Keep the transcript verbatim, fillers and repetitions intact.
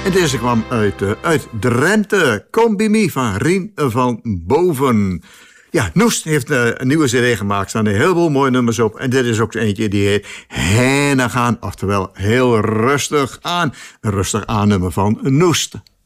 En deze kwam uit, uh, uit Drenthe. Kom bij me van Rien van Boven. Ja, Noest heeft uh, een nieuwe cd gemaakt. Er staan een heleboel mooie nummers op. En dit is ook eentje die heet Heen gaan. Oftewel, heel rustig aan. Een rustig aan nummer van Noest.